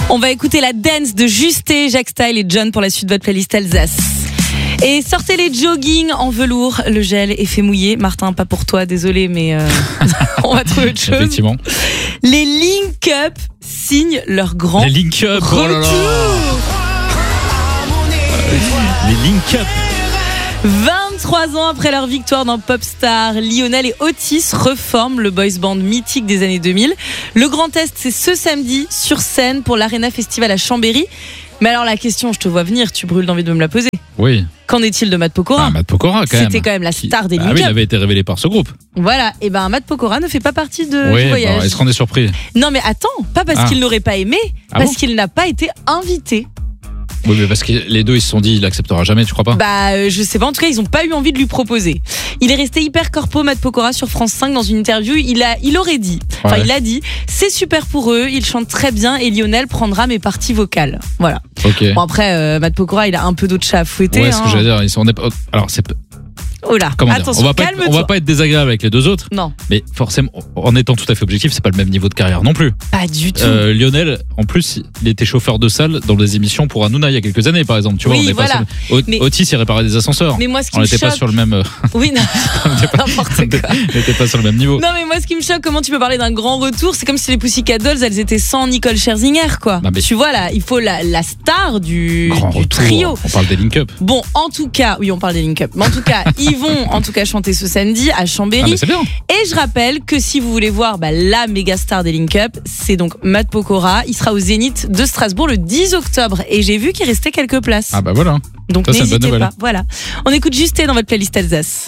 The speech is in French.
On va écouter la dance de Justé, Jacques Style et John pour la suite de votre playlist Alsace. Et sortez les jogging en velours, le gel est fait mouiller. Martin, pas pour toi, désolé, mais on va trouver autre chose. Effectivement. Les Link Up signent leur grand Les Link Up, retour. oh là là. Les Link Up. 23 ans après leur victoire dans Popstar, Lionel et Otis reforment le boys band mythique des années 2000. Le grand test, c'est ce samedi sur scène pour l'Arena Festival à Chambéry. Mais alors la question, je te vois venir, tu brûles d'envie de me la poser. Oui. Qu'en est-il de Matt Pokora ? Matt Pokora, quand même. C'était quand même la star des Link Ah oui, il Up. avait été révélé par ce groupe. Voilà, et Matt Pokora ne fait pas partie du Oui, voyage. est-ce qu'on est surpris ? Non mais attends, pas parce qu'il n'aurait pas aimé, parce bon qu'il n'a pas été invité. Oui, mais parce que les deux, ils se sont dit, il l'acceptera jamais, tu crois pas ? Je sais pas, en tout cas, ils ont pas eu envie de lui proposer. Il est resté hyper corpo, Matt Pokora, sur France 5 dans une interview. Il aurait dit, il a dit, c'est super pour eux, ils chantent très bien et Lionel prendra mes parties vocales. Voilà. Ok. Bon, après, Matt Pokora, il a un peu d'autres chats à fouetter. Ouais, ce que j'allais dire, alors c'est. Oh là, Comment dire, attention, calme-toi. on va pas être désagréable avec les deux autres. Non. Mais forcément, en étant tout à fait objectif, c'est pas le même niveau de carrière non plus. Pas du tout. Lionel, en plus, il était chauffeur de salle dans des émissions pour Hanouna il y a quelques années, par exemple. Tu vois, Oui, on est voilà. Otis, il réparait des ascenseurs. Mais moi, ce qui on me n'était pas choque- sur le même. Oui, non, n'importe quoi. On n'était pas sur le même niveau. Non, mais moi, ce qui me choque, comment tu peux parler d'un grand retour ? C'est comme si les Pussycat Dolls, elles étaient sans Nicole Scherzinger, quoi. Non, mais- Tu vois, là, il faut la star du Grand retour. trio. On parle des Link Up. Bon, en tout cas, oui, on parle des Link Up. Mais en tout cas, ils vont chanter ce samedi à Ah, Chambéry. mais c'est bien. Et je rappelle que si vous voulez voir la méga star des Link Up, c'est donc Matt Pokora. Il sera au Zénith de Strasbourg le 10 octobre. Et j'ai vu qu'il restait quelques places. Ah bah voilà. Donc ça, c'est une bonne n'hésitez nouvelle. pas. Voilà. On écoute Justé dans votre playlist Alsace.